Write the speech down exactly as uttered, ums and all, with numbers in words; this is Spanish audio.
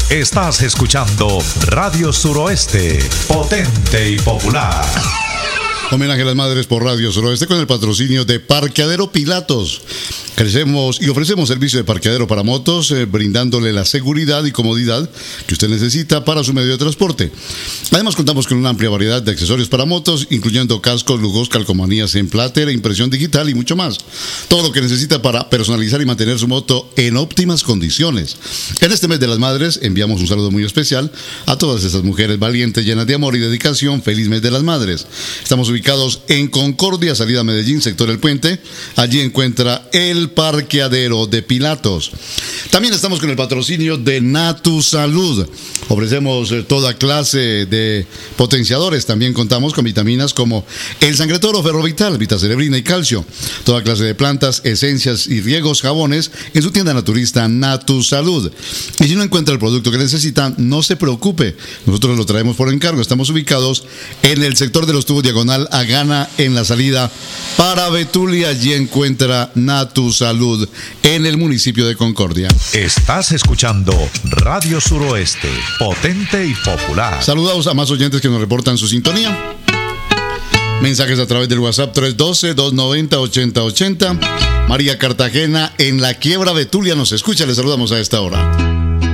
Estás escuchando Radio Suroeste, potente y popular. Homenaje a las madres por Radio Suroeste con el patrocinio de Parqueadero Pilatos. Crecemos y ofrecemos servicio de parqueadero para motos, eh, brindándole la seguridad y comodidad que usted necesita para su medio de transporte. Además, contamos con una amplia variedad de accesorios para motos, incluyendo cascos, lujos, calcomanías en pláter, impresión digital y mucho más. Todo lo que necesita para personalizar y mantener su moto en óptimas condiciones. En este mes de las madres, enviamos un saludo muy especial a todas esas mujeres valientes, llenas de amor y dedicación. Feliz mes de las madres. Estamos ubicados en Concordia, salida a Medellín, sector El Puente. Allí encuentra el Parqueadero de Pilatos. También estamos con el patrocinio de Natu Salud. Ofrecemos toda clase de potenciadores. También contamos con vitaminas como el Sangretoro Ferrovital, Vitacerebrina y Calcio. Toda clase de plantas, esencias y riegos, jabones en su tienda naturista Natu Salud. Y si no encuentra el producto que necesita, no se preocupe. Nosotros lo traemos por encargo. Estamos ubicados en el sector de los tubos diagonal a Gana, en la salida para Betulia. Allí encuentra Natu Salud en el municipio de Concordia. Estás escuchando Radio Suroeste, potente y popular. Saludados a más oyentes que nos reportan su sintonía. Mensajes a través del WhatsApp tres uno dos, dos nueve cero, ocho cero ocho cero. María Cartagena en la Quiebra Betulia nos escucha. Les saludamos a esta hora.